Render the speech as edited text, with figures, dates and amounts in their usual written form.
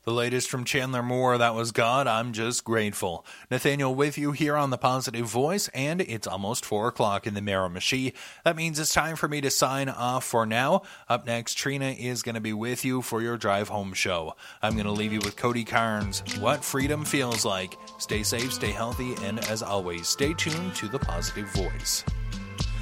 The latest from Chandler Moore, that was God, I'm Just Grateful. Nathaniel with you here on The Positive Voice, and it's almost 4 o'clock in the Miramichi. That means it's time for me to sign off for now. Up next, Trina is going to be with you for your drive home show. I'm going to leave you with Cody Carnes, What Freedom Feels Like. Stay safe, stay healthy, and as always, stay tuned to The Positive Voice.